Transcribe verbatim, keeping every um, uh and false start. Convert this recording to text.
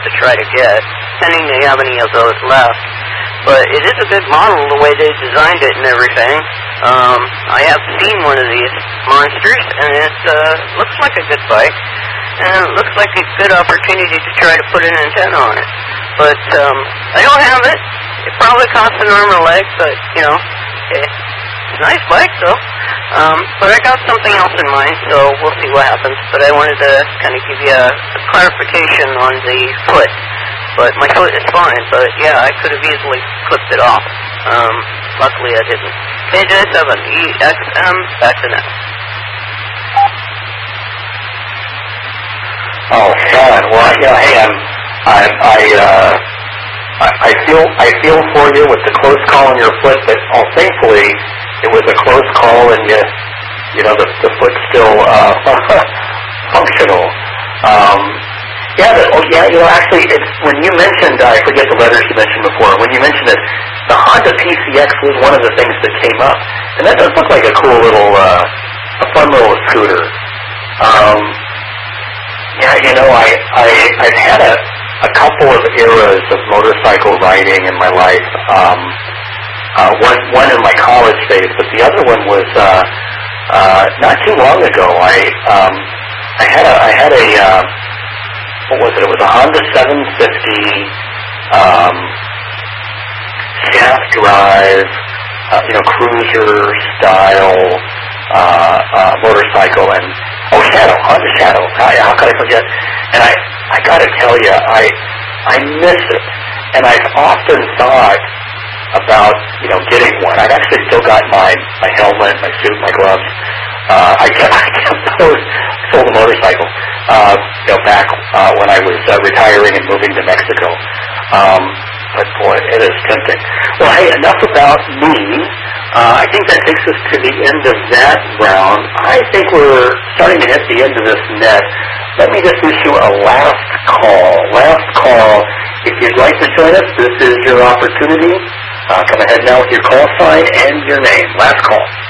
to try to get, depending they have any of those left. But it is a good model, the way they designed it and everything. Um, I have seen one of these monsters, and it uh, looks like a good bike, and it looks like a good opportunity to try to put an antenna on it. But um, I don't have it. It probably costs an arm and a leg, but, you know, it's a nice bike, though. Um, but I got something else in mind, so we'll see what happens. But I wanted to kind of give you a, a clarification on the foot. But my foot is fine, but yeah, I could have easily clipped it off. Um, luckily I didn't. K J seven E X M, back to now. Oh, fun. Well, yeah, hey, I'm, I, I, uh, I, I feel, I feel for you with the close call on your foot, but oh, thankfully it was a close call, and you, you know, the, the foot's still uh, functional. Um, Yeah, but, oh, yeah, you know, actually, it's, when you mentioned, uh, I forget the letters you mentioned before, when you mentioned it, the Honda P C X was one of the things that came up. And that does look like a cool little, uh, a fun little scooter. Um, yeah, you know, I, I, I've had a, a couple of eras of motorcycle riding in my life. Um, uh, one, one in my college days, but the other one was, uh, uh, not too long ago. I, um, I had a, I had a, uh, what was it? It was a Honda seven fifty, um, shaft drive, uh, you know, cruiser style, uh, uh, motorcycle, and, oh, Shadow, Honda Shadow. How, how could I forget? And I, I gotta tell you, I, I miss it. And I've often thought about, you know, getting one. I've actually still got my, my helmet, my suit, my gloves. Uh, I kept, I kept those, sold a motorcycle, uh, you know, back, uh, when I was, uh, retiring and moving to Mexico. Um, but boy, it is tempting. Well, hey, enough about me. Uh, I think that takes us to the end of that round. I think we're starting to hit the end of this net. Let me just issue a last call. Last call. If you'd like to join us, this is your opportunity. Uh, come ahead now with your call sign and your name. Last call.